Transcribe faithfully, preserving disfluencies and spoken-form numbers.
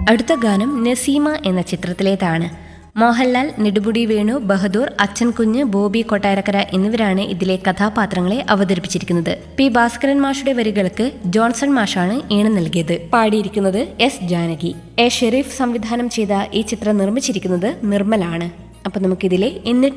അടുത്ത ഗാനം നസീമ എന്ന ചിത്രത്തിലേതാണ്. മോഹൻലാൽ, നെടുമുടി വേണു, ബഹദൂർ, അച്ഛൻ കുഞ്ഞ്, ബോബി കൊട്ടാരക്കര എന്നിവരാണ് ഇതിലെ കഥാപാത്രങ്ങളെ അവതരിപ്പിച്ചിരിക്കുന്നത്. പി ഭാസ്കരൻ മാഷുടെ വരികൾക്ക് ജോൺസൺ മാഷാണ് ഈണം നൽകിയത്. പാടിയിരിക്കുന്നത് എസ് ജാനകി. എ ഷെരീഫ് സംവിധാനം ചെയ്ത ഈ ചിത്രം നിർമ്മിച്ചിരിക്കുന്നത് നിർമ്മലാണ്. അപ്പൊ നമുക്കിതിലെ എന്നിട്ട്